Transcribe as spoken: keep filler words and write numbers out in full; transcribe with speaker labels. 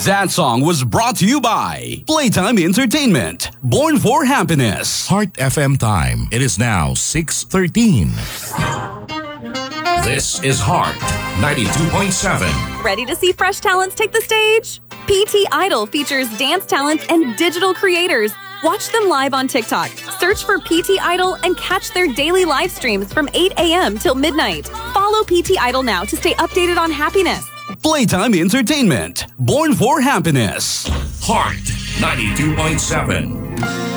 Speaker 1: That song was brought to you by Playtime Entertainment. Born for happiness.
Speaker 2: Heart F M time. It is now six thirteen. This is Heart ninety-two point seven.
Speaker 3: Ready to see fresh talents take the stage? P T Idol features dance talents and digital creators. Watch them live on TikTok. Search for P T Idol and catch their daily live streams from eight a.m. till midnight. Follow P T Idol now to stay updated on happiness.
Speaker 1: Playtime Entertainment. Born for happiness.
Speaker 2: Heart ninety-two point seven.